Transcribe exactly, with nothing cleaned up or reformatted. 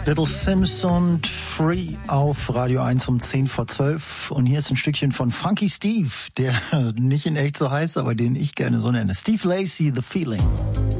Little Sims und Free auf Radio eins um zehn vor zwölf. Und hier ist ein Stückchen von Funky Steve, der nicht in echt so heißt, aber den ich gerne so nenne. Steve Lacy, The Feeling.